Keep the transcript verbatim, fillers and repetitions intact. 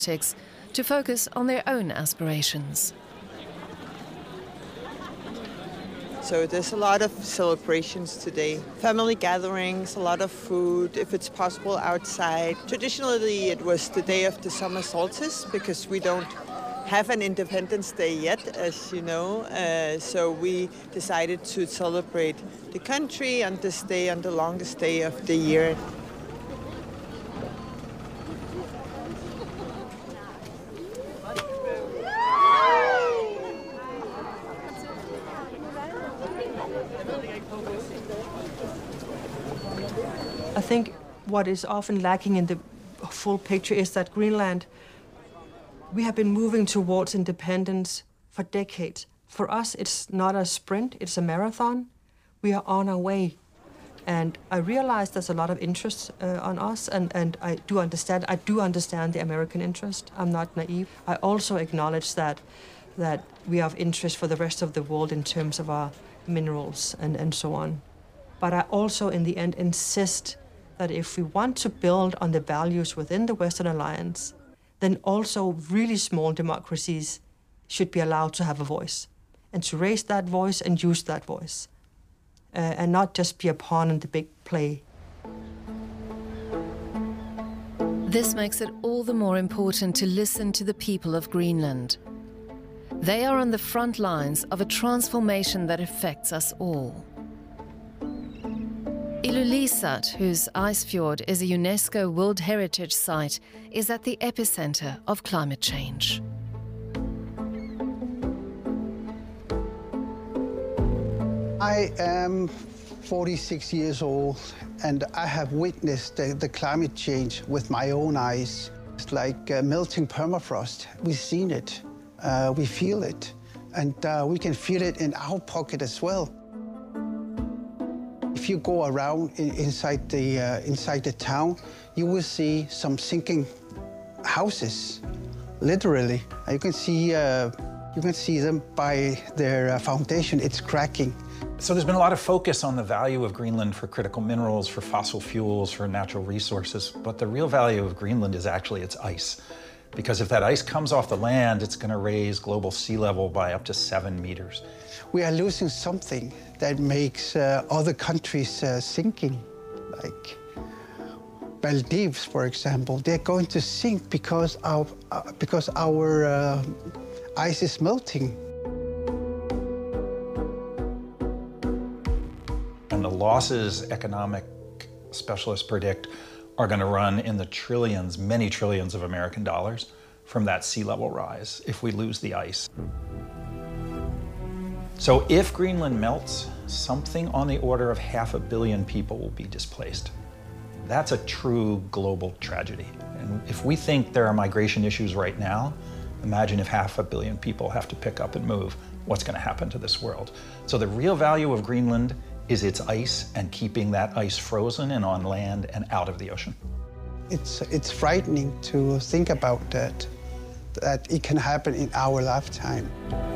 politics to focus on their own aspirations. So there's a lot of celebrations today. Family gatherings, a lot of food, if it's possible, outside. Traditionally, it was the day of the summer solstice because we don't have an Independence Day yet, as you know. Uh, so we decided to celebrate the country on this day, on the longest day of the year. I think what is often lacking in the full picture is that Greenland, we have been moving towards independence for decades. For us, it's not a sprint, it's a marathon. We are on our way. And I realize there's a lot of interest uh, on us, and, and I do understand, I do understand the American interest. I'm not naive. I also acknowledge that, that we have interest for the rest of the world in terms of our minerals and, and so on. But I also, in the end, insist that if we want to build on the values within the Western Alliance, then also really small democracies should be allowed to have a voice, and to raise that voice and use that voice, uh, and not just be a pawn in the big play. This makes it all the more important to listen to the people of Greenland. They are on the front lines of a transformation that affects us all. Ilulissat, whose ice fjord is a UNESCO World Heritage Site, is at the epicenter of climate change. I am forty-six years old, and I have witnessed the, the climate change with my own eyes. It's like uh, melting permafrost. We've seen it, uh, we feel it, and uh, we can feel it in our pocket as well. If you go around in, inside, the, uh, inside the town, you will see some sinking houses, literally. You can see, uh, you can see them by their uh, foundation. It's cracking. So there's been a lot of focus on the value of Greenland for critical minerals, for fossil fuels, for natural resources, but the real value of Greenland is actually its ice. Because if that ice comes off the land, it's going to raise global sea level by up to seven meters. We are losing something that makes uh, other countries uh, sinking, like Maldives, for example. They're going to sink because, of, uh, because our uh, ice is melting. And the losses economic specialists predict are going to run in the trillions, many trillions of American dollars from that sea level rise if we lose the ice. So if Greenland melts, something on the order of half a billion people will be displaced. That's a true global tragedy. And if we think there are migration issues right now, imagine if half a billion people have to pick up and move, what's going to happen to this world? So the real value of Greenland is its ice and keeping that ice frozen and on land and out of the ocean. It's, it's frightening to think about that, that it can happen in our lifetime.